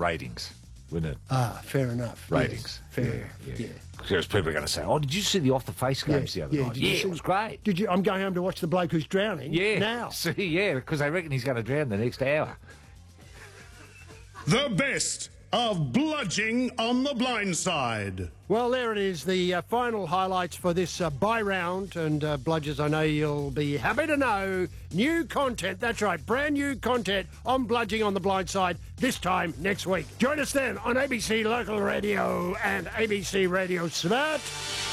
ratings, wouldn't it? Ah, fair enough. Ratings. Yes, fair. Yeah. Because people are going to say, "Oh, did you see the Off the Face games the other night?" Did you see- It was great. Did you? I'm going home to watch the bloke who's drowning. Yeah. Now. See, yeah, because they reckon he's going to drown the next hour. The best of Bludging on the Blind Side. Well, there it is, the final highlights for this bye round. And Bludgers, I know you'll be happy to know new content. That's right, brand new content on Bludging on the Blind Side this time next week. Join us then on ABC Local Radio and ABC Radio Smart.